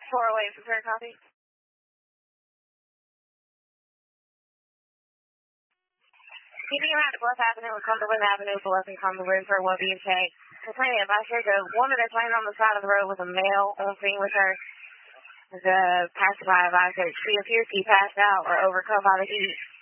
408 for copy. Keeping around at 4th Avenue and Cumberland Avenue, blocking Cumberland for 1BK. Complaining about here, the woman that's laying on the side of the road with a male on scene with her. The passerby advisor, she appears to be passed out or overcome by the heat.